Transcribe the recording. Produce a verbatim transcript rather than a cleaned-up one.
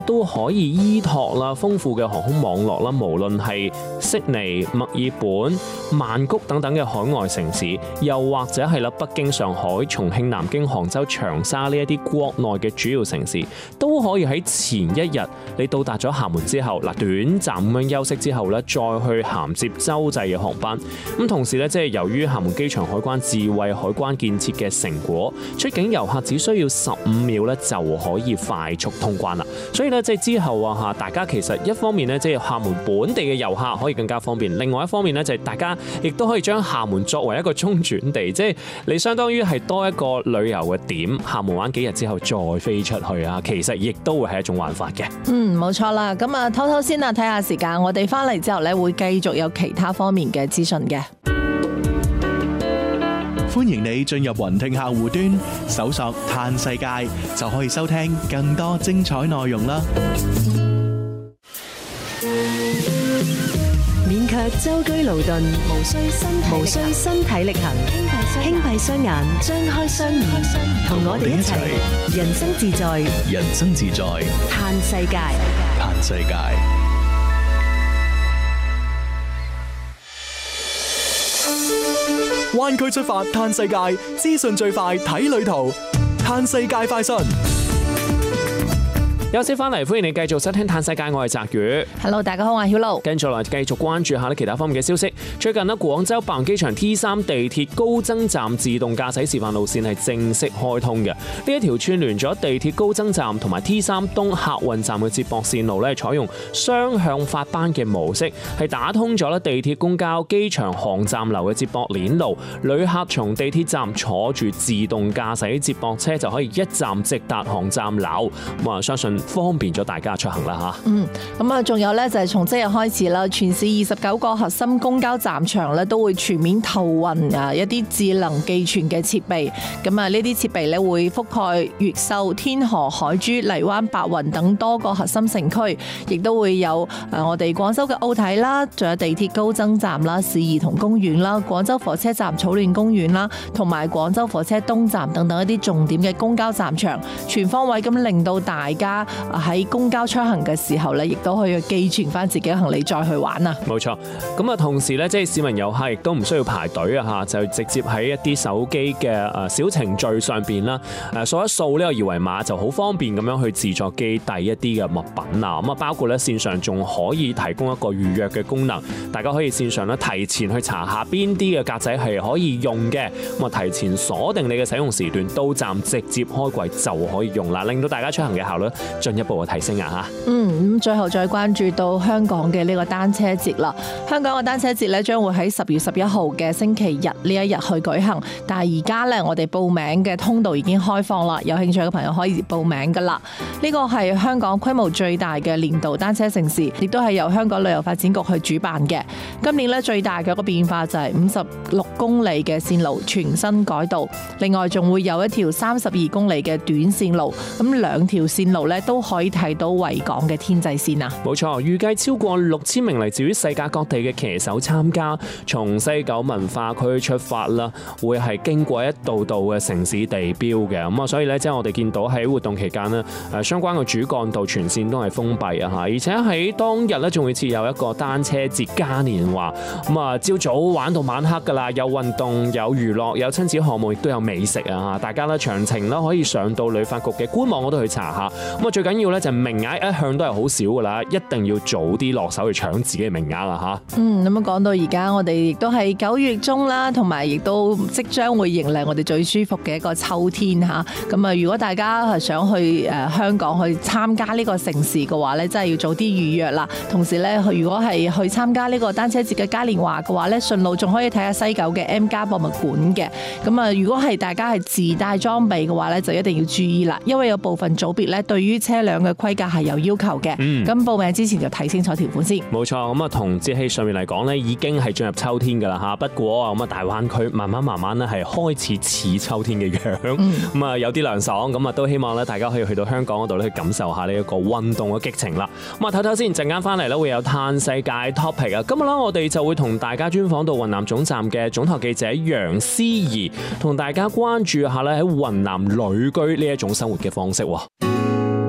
都可以依託啦豐富嘅航空網絡啦，無論係悉尼、墨爾本、曼谷等等嘅海外城市，又或者係啦北京、上海、重慶、南京、杭州、長沙呢一啲國內嘅主要城市，都可以喺前一日你到達咗廈門之後，嗱短暫咁樣休息之後咧，再去銜接洲際嘅航班。咁同時咧，即係由於廈門機場海關智慧海關建設嘅成果，出境遊客只需要十五秒咧就可以快速通關啦。所以咧，即係之後啊嚇，大家其實一方面咧，即係廈門本地嘅遊客可以更加方便；另外一方面咧，就係大家亦都可以將廈門作為一個中轉地，即係你相當於係多一個旅遊嘅點，廈門玩幾日之後再飛出去啊，其實亦都會係一種玩法嘅。 嗯，冇錯啦。咁啊，唞唞先啊，睇下時間。我哋翻嚟之後咧，會繼續有其他方面嘅資訊嘅。 歡迎你進入雲聽客戶端，搜索嘆世界就可以收聽更多精彩內容啦。 免卻舟車勞頓，無需身體無需身體力行，輕閉雙眼，張開雙耳，同我哋一齊人生自在， 人生自在， 嘆世界， 嘆世界。灣區出發嘆世界，資訊最快睇旅途，嘆世界快訊。 休息翻嚟，歡迎你繼續收聽《嘆世界》，我係澤宇。 Hello， 大家好，我係曉露。跟住落嚟繼續關注下咧其他方面嘅消息。最近咧，廣州白雲機場 T 三地鐵高增站自動駕駛示範路線係正式開通嘅。呢一條串聯咗地鐵高增站同埋 T 三東客運站嘅接駁線路咧，採用雙向發班嘅模式，係打通咗咧地鐵、公交、機場、航站樓嘅接駁鏈路。旅客從地鐵站坐住自動駕駛接駁車就可以一站直達航站樓。咁啊，相信方便咗大家出行啦嚇。 嗯，咁啊，仲有咧就係從即日開始啦，全市二十九個核心公交站場咧都會全面投運啊一啲智能寄存嘅設備。咁啊，呢啲設備咧會覆蓋越秀、天河、海珠、荔灣、白雲等多個核心城區，亦都會有誒我哋廣州嘅奧體啦，仲有地鐵高增站啦、市兒童公園啦、廣州火車站草亂公園啦，同埋廣州火車東站等等一啲重點嘅公交站場，全方位咁令到大家喺公交出行嘅時候咧，亦都可以寄存翻自己嘅行李再去玩啊！ 冇錯，咁啊同時咧，即係市民遊客亦都唔需要排隊啊嚇，就直接喺一啲手機嘅誒小程序上邊啦，誒掃一掃呢個二維碼就好方便咁樣去自助寄遞一啲嘅物品啊！咁啊包括咧線上仲可以提供一個預約嘅功能，大家可以線上咧提前去查下邊啲嘅格仔係可以用嘅，咁啊提前鎖定你嘅使用時段，到站直接開櫃就可以用啦，令到大家出行嘅效率進一步提升啊嚇！ 嗯，咁最後再關注到香港嘅呢個單車節啦。香港嘅單車節咧將會喺十月十一號嘅星期日呢一日去舉行，但係而家咧我哋報名嘅通道已經開放啦，有興趣嘅朋友可以報名噶啦。呢個係香港規模最大嘅年度單車盛事，亦都係由香港旅遊發展局去主辦嘅。今年咧最大嘅一個變化就係五十六公里嘅線路全新改道，另外仲會有一條三十二公里嘅短線路，咁兩條線路咧都可以睇到維港嘅天際線啊！ 冇錯，預計超過六千名嚟自於世界各地嘅騎手參加，從西九文化區出發啦，會係經過一道道嘅城市地標嘅，咁啊，所以咧即係我哋見到喺活動期間呢，誒相關嘅主幹道全線都係封閉啊嚇，而且喺當日咧仲會設有一個單車節嘉年華，咁啊朝早玩到晚黑㗎啦，有運動、有娛樂、有親子項目，亦都有美食啊嚇，大家咧詳情啦可以上到旅發局嘅官網嗰度去查下，咁啊最緊要咧就名額一向都係好少㗎啦，一定要早啲落手去搶自己嘅名額啊嚇。 嗯，咁樣講到而家，我哋亦都係九月中啦，同埋亦都即將會迎嚟我哋最舒服嘅一個秋天嚇。咁啊，如果大家係想去誒香港去參加呢個盛事嘅話咧，真係要早啲預約啦。同時咧，如果係去參加呢個單車節嘅嘉年華嘅話咧，順路仲可以睇下西九嘅 M+ 博物館嘅。咁啊，如果係大家係自帶裝備嘅話咧，就一定要注意啦，因為有部分組別咧對於車輛嘅規格係有要求嘅。咁、嗯、報名之前就睇清楚條款先。 冇錯，咁啊同節氣上面嚟講咧，已經係進入秋天㗎啦嚇。不過咁啊，大灣區慢慢慢慢咧係開始似秋天嘅樣，咁啊、嗯、有啲涼爽，咁啊都希望咧大家可以去到香港嗰度咧去感受下呢一個運動嘅激情啦。咁啊睇睇先，陣間翻嚟咧會有嘆世界 topic 啊。今日咧我哋就會同大家專訪到雲南總站嘅總台記者楊思怡，同大家關注下咧喺雲南旅居呢一種生活嘅方式喎。